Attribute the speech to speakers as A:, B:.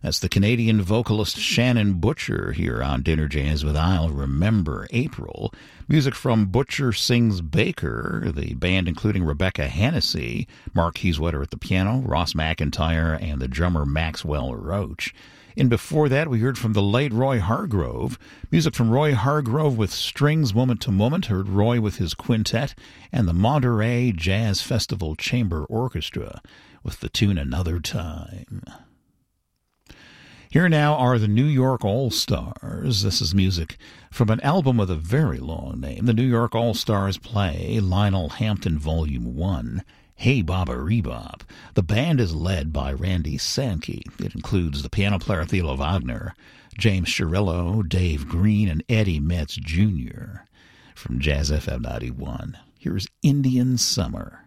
A: That's the Canadian vocalist Shannon Butcher here on Dinner Jazz with I'll Remember April. Music from Butcher Sings Baker, the band including Rebecca Hennessy, Mark Kieswetter at the piano, Ross McIntyre, and the drummer Maxwell Roach. And before that, we heard from the late Roy Hargrove. Music from Roy Hargrove with strings moment to moment. Heard Roy with his quintet and the Monterey Jazz Festival Chamber Orchestra with the tune Another Time. Here now are the New York All-Stars. This is music from an album with a very long name. The New York All-Stars play Lionel Hampton Volume 1. Hey Baba Rebop. The band is led by Randy Sankey. It includes the piano player Thilo Wagner, James Chirillo, Dave Green, and Eddie Metz Jr. From Jazz FM 91, here's Indian Summer.